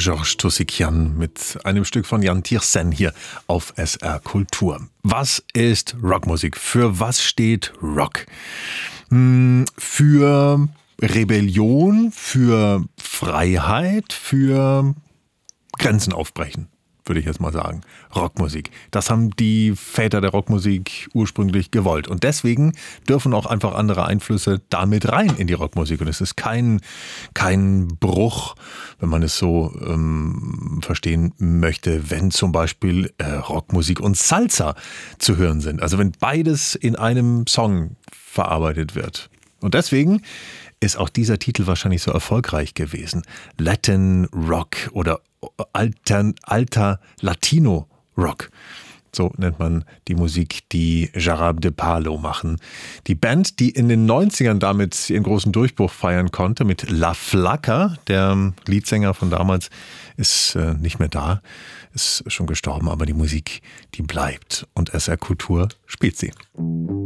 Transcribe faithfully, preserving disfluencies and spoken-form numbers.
Georges Toussikian mit einem Stück von Jan Tiersen hier auf S R Kultur. Was ist Rockmusik? Für was steht Rock? Hm, für Rebellion, für Freiheit, für Grenzen aufbrechen, würde ich jetzt mal sagen. Rockmusik. Das haben die Väter der Rockmusik ursprünglich gewollt. Und deswegen dürfen auch einfach andere Einflüsse damit rein in die Rockmusik. Und es ist kein, kein Bruch, wenn man es so ähm, verstehen möchte, wenn zum Beispiel äh, Rockmusik und Salsa zu hören sind. Also wenn beides in einem Song verarbeitet wird. Und deswegen ist auch dieser Titel wahrscheinlich so erfolgreich gewesen. Latin Rock oder Altern, alter Latino Rock. So nennt man die Musik, die Jarabe de Palo machen. Die Band, die in den neunzigern damit ihren großen Durchbruch feiern konnte mit La Flaca, der Leadsänger von damals, ist äh, nicht mehr da, ist schon gestorben, aber die Musik, die bleibt. Und S R Kultur spielt sie.